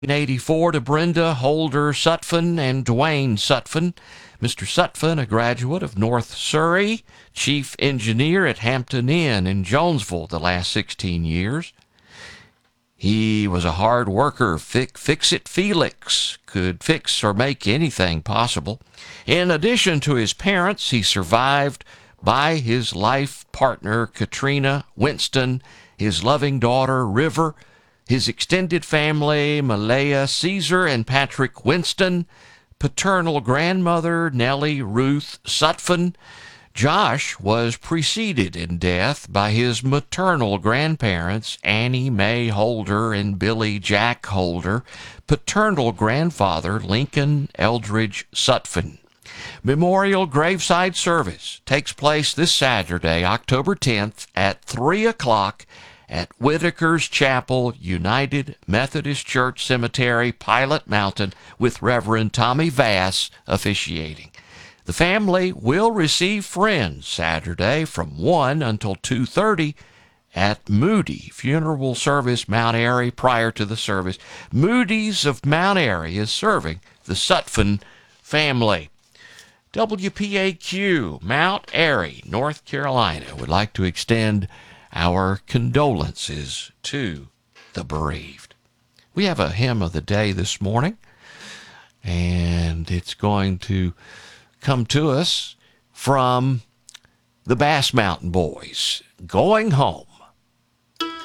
1984 to Brenda Holder Sutphen and Dwayne Sutphen. Mr. Sutphen, a graduate of North Surrey, chief engineer at Hampton Inn in Jonesville the last 16 years. He was a hard worker, fix-it Felix, could fix or make anything possible. In addition to his parents, he survived by his life partner, Katrina Winston, his loving daughter, River, his extended family, Malaya Caesar and Patrick Winston, paternal grandmother, Nellie Ruth Sutphen. Josh was preceded in death by his maternal grandparents, Annie Mae Holder and Billy Jack Holder, paternal grandfather, Lincoln Eldridge Sutphen. Memorial graveside service takes place this Saturday, October 10th at 3 o'clock at Whitaker's Chapel, United Methodist Church Cemetery, Pilot Mountain, with Reverend Tommy Vass officiating. The family will receive friends Saturday from 1 until 2:30 at Moody Funeral Service, Mount Airy. Prior to the service, Moody's of Mount Airy is serving the Sutphen family. WPAQ, Mount Airy, North Carolina, would like to extend our condolences to the bereaved. We have a hymn of the day this morning, and it's going to come to us from the Bass Mountain Boys, Going Home.